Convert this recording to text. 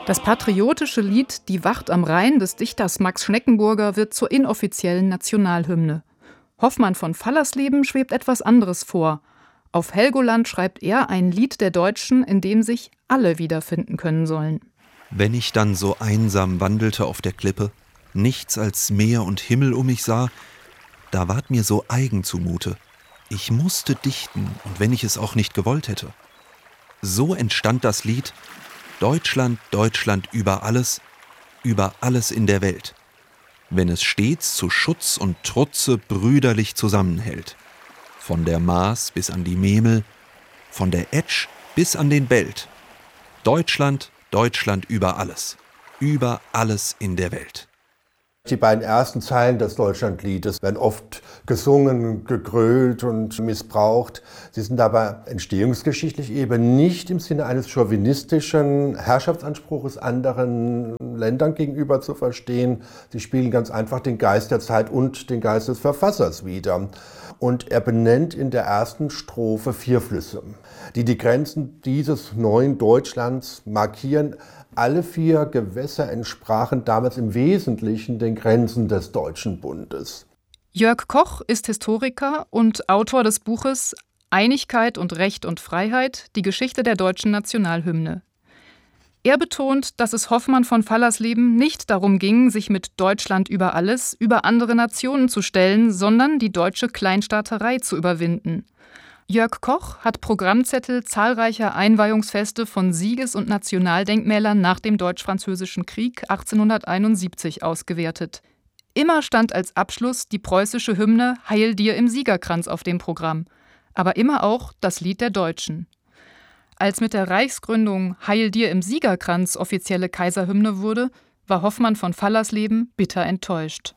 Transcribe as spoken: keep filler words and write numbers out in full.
Das patriotische Lied »Die Wacht am Rhein« des Dichters Max Schneckenburger wird zur inoffiziellen Nationalhymne. Hoffmann von Fallersleben schwebt etwas anderes vor. Auf Helgoland schreibt er ein Lied der Deutschen, in dem sich alle wiederfinden können sollen. Wenn ich dann so einsam wandelte auf der Klippe, nichts als Meer und Himmel um mich sah, da ward mir so eigen zumute. Ich musste dichten, und wenn ich es auch nicht gewollt hätte. So entstand das Lied »Deutschland, Deutschland über alles, über alles in der Welt«, wenn es stets zu Schutz und Trutze brüderlich zusammenhält. Von der Maas bis an die Memel, von der Etsch bis an den Belt. Deutschland, Deutschland über alles, über alles in der Welt. Die beiden ersten Zeilen des Deutschlandliedes werden oft gesungen, gegrölt und missbraucht. Sie sind aber entstehungsgeschichtlich eben nicht im Sinne eines chauvinistischen Herrschaftsanspruches anderen Ländern gegenüber zu verstehen. Sie spiegeln ganz einfach den Geist der Zeit und den Geist des Verfassers wider. Und er benennt in der ersten Strophe vier Flüsse, die die Grenzen dieses neuen Deutschlands markieren. Alle vier Gewässer entsprachen damals im Wesentlichen den Grenzen des Deutschen Bundes. Jörg Koch ist Historiker und Autor des Buches »Einigkeit und Recht und Freiheit – Die Geschichte der deutschen Nationalhymne«. Er betont, dass es Hoffmann von Fallersleben nicht darum ging, sich mit Deutschland über alles über andere Nationen zu stellen, sondern die deutsche Kleinstaaterei zu überwinden. Jörg Koch hat Programmzettel zahlreicher Einweihungsfeste von Sieges- und Nationaldenkmälern nach dem Deutsch-Französischen Krieg achtzehnhunderteinundsiebzig ausgewertet. Immer stand als Abschluss die preußische Hymne »Heil dir im Siegerkranz« auf dem Programm, aber immer auch das Lied der Deutschen. Als mit der Reichsgründung »Heil dir im Siegerkranz« offizielle Kaiserhymne wurde, war Hoffmann von Fallersleben bitter enttäuscht.